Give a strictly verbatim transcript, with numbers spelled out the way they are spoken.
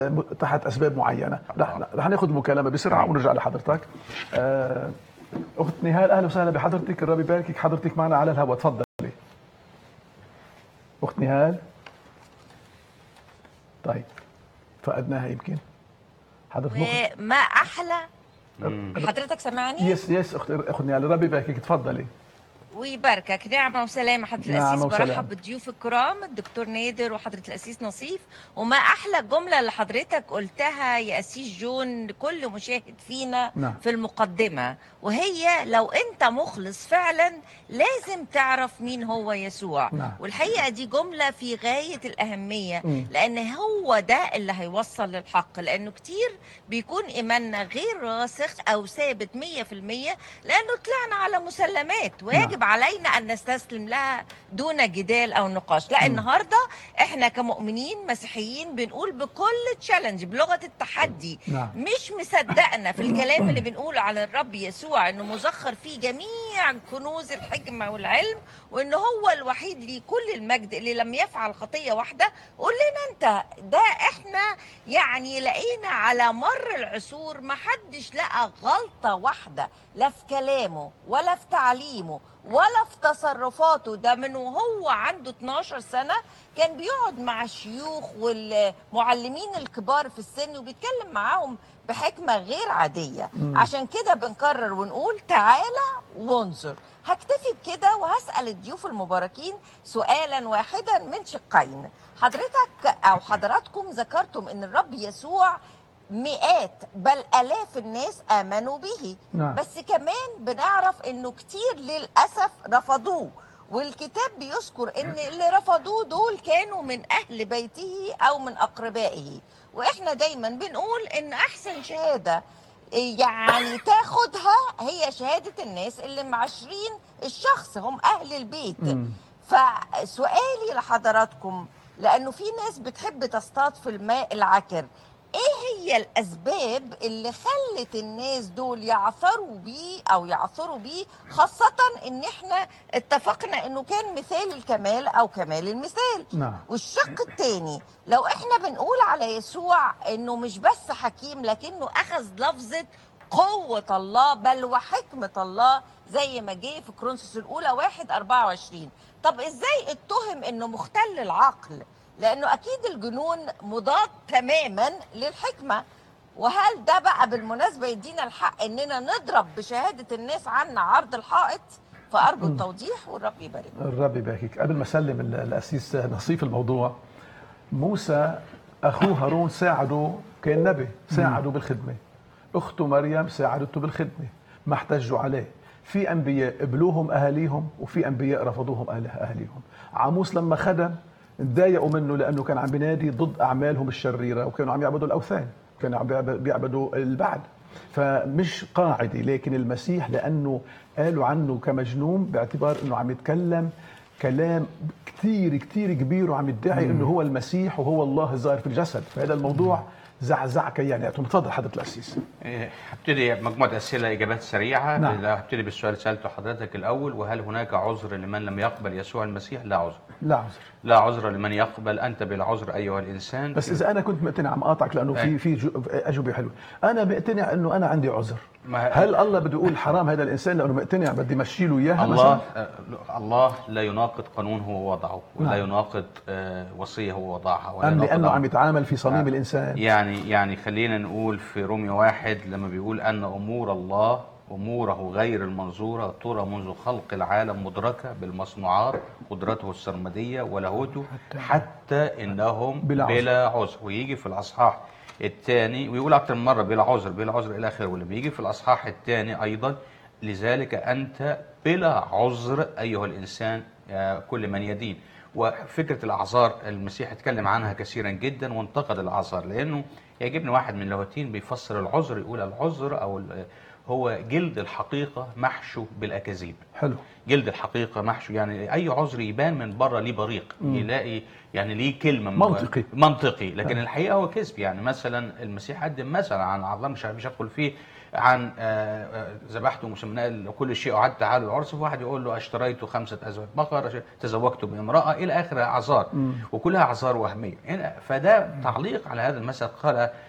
تحت اسباب معينه. رح رح ناخذ مكالمه بسرعه ونرجع لحضرتك. اخت نهال اهلا وسهلا بحضرتك، الرب يباركك، حضرتك معنا على الهواء، تفضلي اخت نهال. طيب فقدناها يمكن حضرتك مخ... ما احلى. حضرتك سمعني؟ يس يس اخت اخت نهال، الرب يباركك، تفضلي. ويباركك. نعمة وسلامة حضرة الأسيس. برحب بالضيوف الكرام الدكتور نادر وحضرة الأسيس نصيف. وما أحلى الجملة اللي حضرتك قلتها يا أسيس جون لكل مشاهد فينا. نعم. في المقدمة، وهي لو أنت مخلص فعلا لازم تعرف مين هو يسوع. نعم. والحقيقة دي جملة في غاية الأهمية. م. لأن هو ده اللي هيوصل للحق، لأنه كتير بيكون إيماننا غير راسخ أو ثابت مية في المية لأنه طلعنا على مسلمات ويجب نعم. علينا أن نستسلم لها دون جدال أو نقاش. لا، النهاردة إحنا كمؤمنين مسيحيين بنقول بكل تشالنج، بلغة التحدي. نعم. مش مصدقنا في الكلام اللي بنقوله على الرب يسوع إنه مزخر فيه جميع كنوز الحكمة والعلم، وإنه هو الوحيد ليه كل المجد اللي لم يفعل خطية واحدة. قول لنا أنت ده. إحنا يعني لقينا على مر العصور ما حدش لقى غلطة واحدة، لا في كلامه ولا في تعليمه ولا في تصرفاته. ده من وهو عنده اتناشر سنة كان بيقعد مع الشيوخ والمعلمين الكبار في السن وبيتكلم معاهم بحكمة غير عادية. م. عشان كده بنكرر ونقول تعالى وانظر. هكتفي بكده وهسأل الضيوف المباركين سؤالا واحدا من شقين. حضرتك أو حضراتكم ذكرتم أن الرب يسوع مئات بل آلاف الناس آمنوا به. نعم. بس كمان بنعرف انه كتير للأسف رفضوه، والكتاب بيذكر ان اللي رفضوه دول كانوا من أهل بيته أو من أقربائه. وإحنا دايما بنقول ان أحسن شهادة يعني تاخدها هي شهادة الناس اللي معاشرين الشخص، هم أهل البيت. م. فسؤالي لحضراتكم، لأنه في ناس بتحب تصطاد في الماء العكر، ايه هي الاسباب اللي خلت الناس دول يعثروا بيه او يعثروا بيه، خاصة ان احنا اتفقنا انه كان مثال الكمال او كمال المثال. نعم. والشق الثاني، لو احنا بنقول على يسوع انه مش بس حكيم لكنه اخذ لفظة قوة الله بل وحكمة الله زي ما جه في كورنثوس الاولى واحد اربعة وعشرين. طب ازاي اتهم انه مختل العقل؟ لأنه أكيد الجنون مضاد تماما للحكمة. وهل ده بقى بالمناسبة يدينا الحق إننا نضرب بشهادة الناس عنا عرض الحائط؟ فأرجو التوضيح والرب يبارك. الرب يباركك. قبل ما أسلم الأسيس نصيف الموضوع، موسى أخوه هارون ساعده، كان نبي ساعده بالخدمة، أخته مريم ساعدته بالخدمة، ما احتجوا عليه. في أنبياء قبلوهم أهاليهم وفي أنبياء رفضوهم أهاليهم. عاموس لما خدم تضايقوا منه لانه كان عم بينادي ضد اعمالهم الشريره، وكانوا عم يعبدوا الاوثان، كانوا عم بيعبدوا البعل. فمش قاعده، لكن المسيح لانه قالوا عنه كمجنون باعتبار انه عم يتكلم كلام كثير كثير كبير وعم يدعي انه هو المسيح وهو الله الظاهر في الجسد. فهذا الموضوع زعزع كياناتهم. تفضل حضرة الأسيس. هبتدي مجموعة أسئلة إجابات سريعة. نعم. هبتدي بالسؤال سألته حضرتك الأول، وهل هناك عذر لمن لم يقبل يسوع المسيح؟ لا عذر. لا عذر. لا عذر لمن يقبل. أنت بلا عذر أيها الإنسان. بس إذا أنا كنت مقتنع، عم قاطعك لأنه في في أجوبة حلوة. أنا مقتنع إنه أنا عندي عذر. هل الله بده يقول حرام هذا الإنسان لأنه مقتنع بدي مشي له إياها؟ الله مثلا؟ الله لا يناقض قانون هو وضعه، ولا نعم. يناقض وصية هو وضعها، ولا أم لأنه عم يتعامل في صميم آه. الإنسان. يعني يعني خلينا نقول في رومية واحد لما بيقول أن أمور الله أموره غير المنظورة ترى منذ خلق العالم مدركة بالمصنوعات، قدرته السرمدية ولاهوته حتى إنهم بلا عذر. بلا عذر. ويجي في الأصحاح الثاني ويقول أكثر من مرة بلا عذر بلا عذر إلى آخره. واللي بيجي في الأصحاح الثاني أيضا لذلك أنت بلا عذر أيها الإنسان كل من يدين. وفكرة الأعذار المسيح اتكلم عنها كثيرا جدا وانتقد الأعذار، لأنه يعجبني واحد من اللاهوتيين بيفسر العذر، يقول العذر أو هو جلد الحقيقة محشو بالأكاذيب. حلو. جلد الحقيقة محشو، يعني أي عذر يبان من بره ليه بريق، مم. يلاقي يعني ليه كلمة منطقي منطقي لكن آه. الحقيقة هو كذب. يعني مثلا المسيح قدم مثلا عن عظام مش مش هدخل فيه، عن ذبحت وسمناه كل شيء أعد تعالوا العرس، واحد يقول له اشتريت خمسة أزواج بقر، تزوجت بامرأة، إلى آخر أعذار، وكلها أعذار وهمية. فده تعليق على هذا المثل، قال